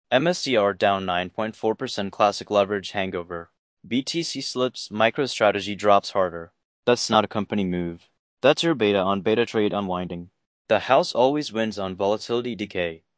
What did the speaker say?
MSCR down 9.4%, classic leverage hangover. BTC slips, MicroStrategy drops harder. That's not a company move. That's your beta on beta trade unwinding. The house always wins on volatility decay.